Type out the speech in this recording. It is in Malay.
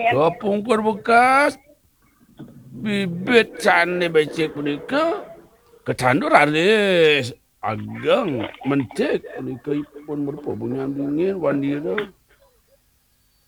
Kepungkur bekas bibit cane becek punika kecandur alis ageng mencek punika pun merupa bunyan dingin wandira